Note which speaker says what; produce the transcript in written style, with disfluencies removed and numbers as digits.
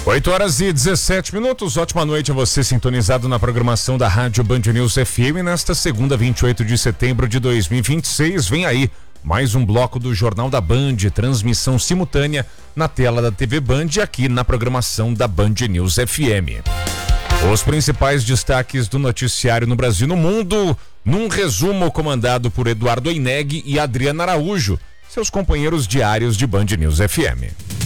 Speaker 1: 8h17. Ótima noite a você sintonizado na programação da Rádio Band News FM nesta segunda, 28 de setembro de 2026. Vem aí mais um bloco do Jornal da Band, transmissão simultânea na tela da TV Band e aqui na programação da Band News FM. Os principais destaques do noticiário no Brasil e no mundo, num resumo comandado por Eduardo Oineg e Adriana Araújo, seus companheiros diários de Band News FM.